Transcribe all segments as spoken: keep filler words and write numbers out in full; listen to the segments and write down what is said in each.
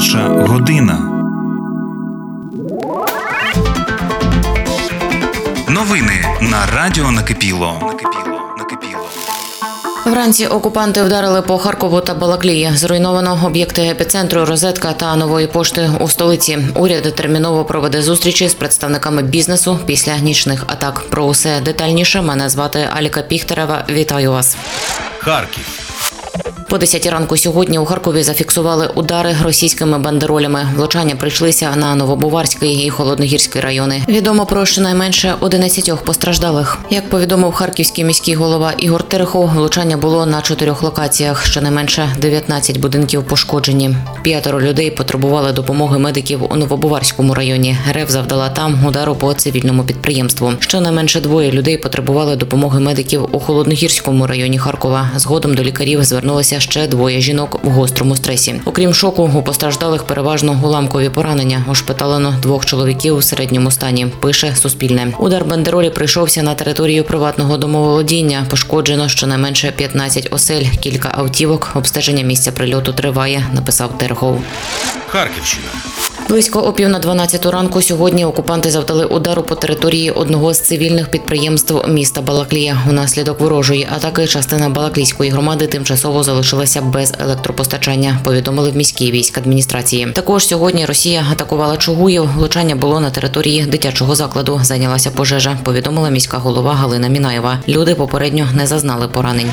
Перша година. Новини на радіо Накипіло. Накипіло. Накипіло. Вранці окупанти вдарили по Харкову та Балаклії. Зруйновано об'єкти епіцентру, розетка та нової пошти у столиці. Уряд терміново проведе зустрічі з представниками бізнесу після нічних атак. Про усе детальніше. Мене звати Аліка Піхтерева. Вітаю вас. Харків. По десятій ранку сьогодні у Харкові зафіксували удари російськими бандеролями. Влучання прийшлися на Новобуварський і Холодногірський райони. Відомо про щонайменше одинадцятьох постраждалих. Як повідомив харківський міський голова Ігор Терехов, влучання було на чотирьох локаціях. Щонайменше дев'ятнадцять будинків пошкоджені. П'ятеро людей потребували допомоги медиків у Новобуварському районі. РФ завдала там удару по цивільному підприємству. Щонайменше двоє людей потребували допомоги медиків у Холодногірському районі Харкова. Згодом до лікарів звернулися ще двоє жінок в гострому стресі. Окрім шоку, у постраждалих переважно уламкові поранення. Ушпиталено двох чоловіків у середньому стані, пише Суспільне. Удар бандеролі прийшовся на територію приватного домоволодіння. Пошкоджено щонайменше п'ятнадцять осель, кілька автівок. Обстеження місця прильоту триває, написав Терехов. Харківщина. Близько о пів на дванадцяту ранку сьогодні окупанти завдали удару по території одного з цивільних підприємств міста Балаклія. Унаслідок ворожої атаки частина Балаклійської громади тимчасово залишилася без електропостачання, повідомили в міській військадміністрації. Також сьогодні Росія атакувала Чугуїв. Влучання було на території дитячого закладу. Зайнялася пожежа, повідомила міська голова Галина Мінаєва. Люди попередньо не зазнали поранень.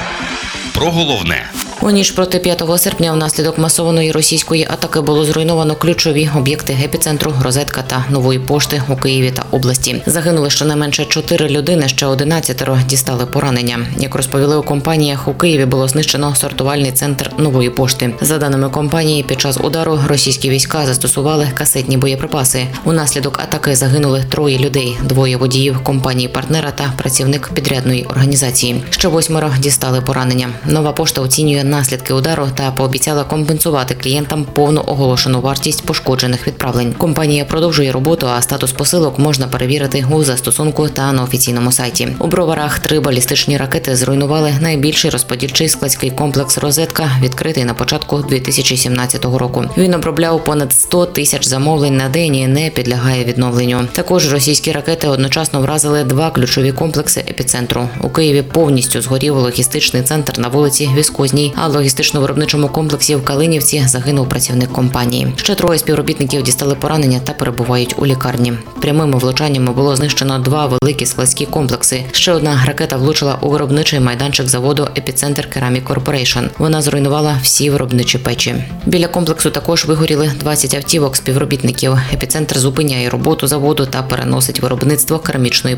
Про головне. У ніч проти п'ятого серпня внаслідок масованої російської атаки було зруйновано ключові об'єкти епіцентру, розетка та нової пошти у Києві та області. Загинули щонайменше чотири людини, ще одинадцятеро дістали поранення. Як розповіли у компаніях, у Києві було знищено сортувальний центр нової пошти. За даними компанії, під час удару російські війська застосували касетні боєприпаси. Унаслідок атаки загинули троє людей, двоє водіїв компанії-партнера та працівник підрядної організації. Ще восьмеро дістали поранення. Нова пошта оцінює наслідки удару та пообіцяла компенсувати клієнтам повну оголошену вартість пошкоджених відправлень. Компанія продовжує роботу, а статус посилок можна перевірити у застосунку та на офіційному сайті. У Броварах три балістичні ракети зруйнували найбільший розподільчий складський комплекс «Розетка», відкритий на початку дві тисячі сімнадцятого року. Він обробляв понад сто тисяч замовлень на день і не підлягає відновленню. Також російські ракети одночасно вразили два ключові комплекси епіцентру. У Києві повністю згорів логістичний центр на вулиці Віскозній, а в логістично-виробничому комплексі в Калинівці загинув працівник компанії. Ще троє співробітників дістали поранення та перебувають у лікарні. Прямими влучаннями було знищено два великі складські комплекси. Ще одна ракета влучила у виробничий майданчик заводу «Епіцентр Керамік Корпорейшн». Вона зруйнувала всі виробничі печі. Біля комплексу також вигоріли двадцять автівок співробітників. «Епіцентр» зупиняє роботу заводу та переносить виробництво керамічної